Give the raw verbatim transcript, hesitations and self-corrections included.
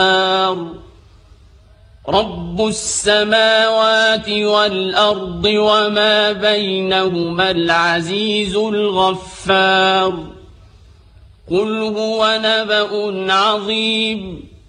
رب السماوات والأرض وما بينهما العزيز الغفار قل هو نبأ عظيم